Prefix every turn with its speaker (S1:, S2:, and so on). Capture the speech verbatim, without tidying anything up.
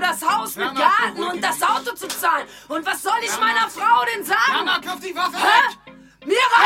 S1: das Haus mit Garten und das Auto zu zahlen. Und was soll ich meiner Frau denn sagen?
S2: Mama, kauf die Waffe
S1: Hä?
S2: weg!
S1: Mir